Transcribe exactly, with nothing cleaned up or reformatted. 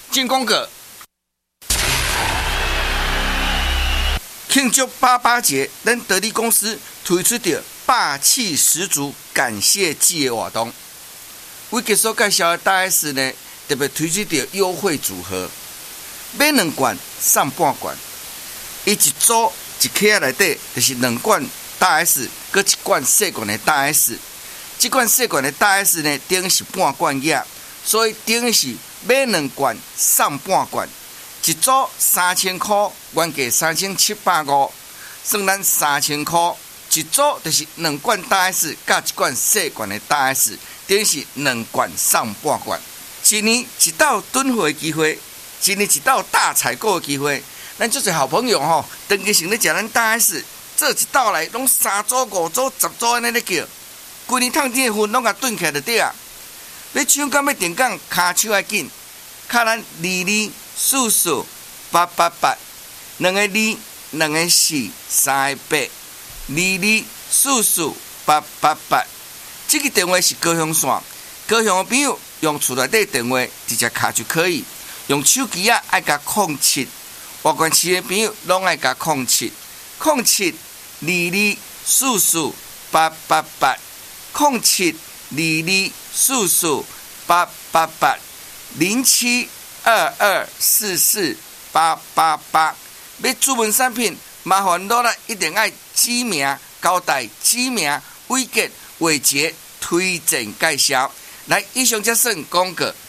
进攻个。庆祝八八节，咱得力公司推出着霸气十足感谢季的活动。我给所介绍的大 S 呢，特别推出着优惠组合，买两罐送半罐。伊一组一盒内底就是两罐大 S， 搁一罐细罐的大 S。这罐细罐的大 S 呢，等于是半罐液，所以等于是买两罐送半罐。一组三千块，原价三千七百五，算咱三千块。一组就是两罐大 S 加一罐细罐的大 S， 等于是两罐送半罐。一年一道囤货的机会，一年一道大采购的机会。咱这些好朋友吼，长期性咧食咱大 S， 做一道来拢三组、五组、十组安尼咧叫，规年趁钱的份拢甲囤起来就对啊。要抢到要定岗，骹手要紧，卡咱二二四四八八八，两个二，两个四，三个八，二二四四八八八。这个电话是高雄线，高雄的朋友用厝内底电话直接卡就可以，用手机啊爱加空七。外县市的朋友拢爱加空七，空七二二四四八八八，空七二二四四八八八，零七二二四四八八八。要注文产品，麻烦落来一定爱指名、交代指名、伟杰、伟杰推荐介绍。来，以上这算广告。